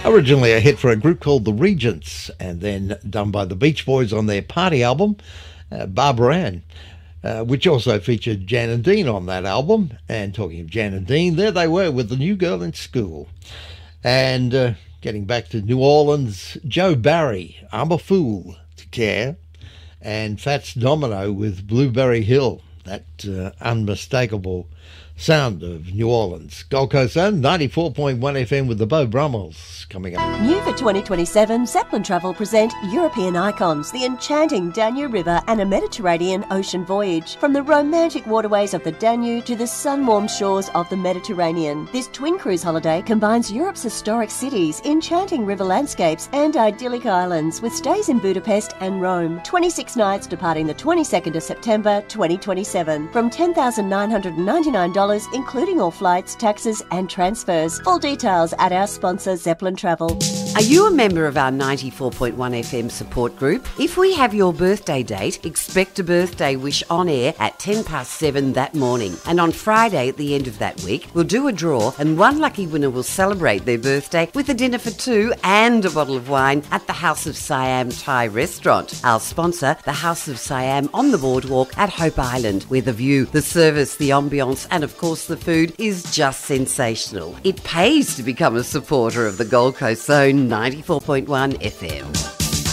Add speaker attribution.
Speaker 1: Originally a hit for a group called The Regents, and then done by the Beach Boys on their party album, Barbara Ann, which also featured Jan and Dean on that album. And talking of Jan and Dean, there they were with The New Girl in School. And getting back to New Orleans, Joe Barry, I'm a Fool to Care, and Fats Domino with Blueberry Hill, that unmistakable sound of New Orleans. Gold Coast Zone, 94.1 FM with the Beau Brummels coming up.
Speaker 2: New for 2027, Zeppelin Travel present European Icons, the enchanting Danube River and a Mediterranean ocean voyage. From the romantic waterways of the Danube to the sun-warmed shores of the Mediterranean. This twin cruise holiday combines Europe's historic cities, enchanting river landscapes and idyllic islands with stays in Budapest and Rome. 26 nights departing the 22nd of September 2027 from $10,999, including all flights, taxes and transfers. Full details at our sponsor Zeppelin Travel.
Speaker 3: Are you a member of our 94.1 FM support group? If we have your birthday date, expect a birthday wish on air at 7:10 that morning. And on Friday at the end of that week, we'll do a draw and one lucky winner will celebrate their birthday with a dinner for two and a bottle of wine at the House of Siam Thai restaurant. Our sponsor, the House of Siam on the boardwalk at Hope Island, where the view, the service, the ambience and of course the food is just sensational. It pays to become a supporter of the Gold Coast Zone 94.1 FM.